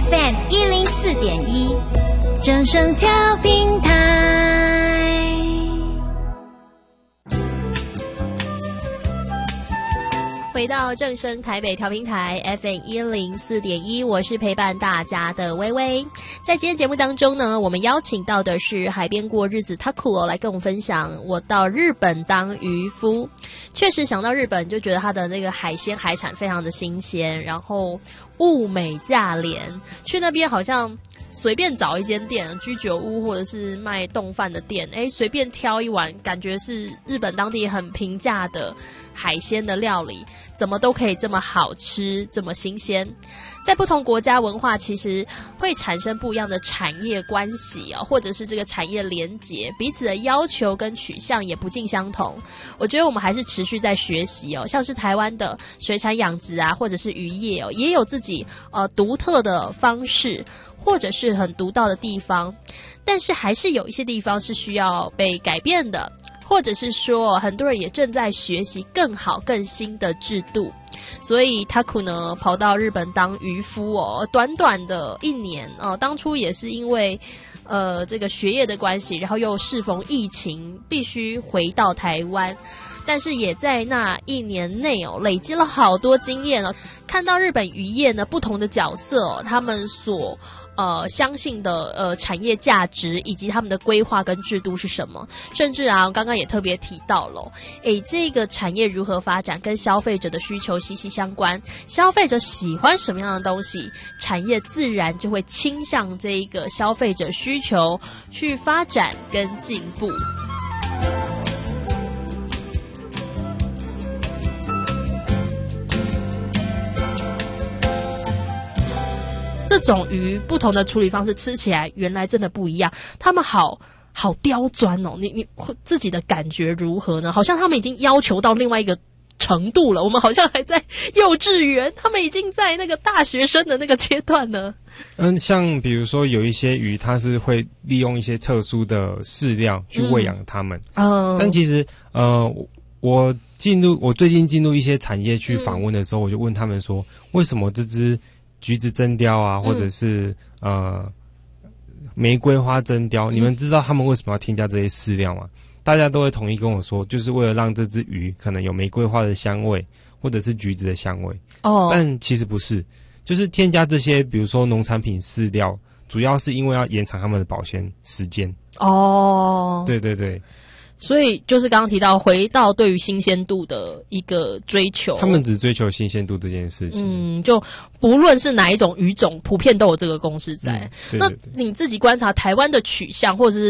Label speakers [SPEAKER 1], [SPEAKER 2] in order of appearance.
[SPEAKER 1] FM 104.1正声调频台。
[SPEAKER 2] 回到正声台北调频台 FM 104.1，我是陪伴大家的微微。在今天节目当中呢，我们邀请到的是海边过日子 Taku 来跟我们分享我到日本当渔夫。确实想到日本就觉得它的那个海鲜海产非常的新鲜，然后物美价廉，去那边好像随便找一间店，居酒屋或者是卖冻饭的店，随便挑一碗，感觉是日本当地很平价的海鲜的料理，怎么都可以这么好吃，这么新鲜。在不同国家文化其实会产生不一样的产业关系或者是这个产业连结，彼此的要求跟取向也不尽相同。我觉得我们还是持续在学习像是台湾的水产养殖或者是渔业也有自己独特的方式，或者是很独到的地方，但是还是有一些地方是需要被改变的，或者是说很多人也正在学习更好更新的制度。所以 Taku 呢跑到日本当渔夫短短的1年当初也是因为这个学业的关系，然后又适逢疫情必须回到台湾，但是也在那1年内累积了好多经验看到日本渔业呢不同的角色他们所相信的产业价值以及他们的规划跟制度是什么，甚至刚刚也特别提到了这个产业如何发展跟消费者的需求息息相关，消费者喜欢什么样的东西，产业自然就会倾向这个消费者需求去发展跟进步。这种鱼不同的处理方式吃起来原来真的不一样，他们好刁钻你自己的感觉如何呢？好像他们已经要求到另外一个程度了，我们好像还在幼稚园，他们已经在那个大学生的那个阶段呢。
[SPEAKER 3] 像比如说有一些鱼它是会利用一些特殊的饲料去喂养它们但其实我最近进入一些产业去访问的时候，我就问他们说，为什么这只橘子真鲷或者是玫瑰花真鲷你们知道他们为什么要添加这些饲料吗？大家都会统一跟我说，就是为了让这只鱼可能有玫瑰花的香味或者是橘子的香味但其实不是，就是添加这些比如说农产品饲料主要是因为要延长它们的保鲜时间对对对，
[SPEAKER 2] 所以就是刚刚提到回到对于新鲜度的一个追求，
[SPEAKER 3] 他们只追求新鲜度这件事情
[SPEAKER 2] 就不论是哪一种鱼种普遍都有这个公式在对对对。那你自己观察台湾的取向或者是